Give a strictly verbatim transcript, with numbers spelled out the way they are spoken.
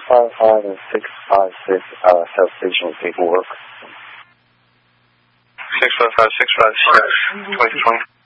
five five and six five six uh, South Station paperwork. six five five, six five six, twenty twenty.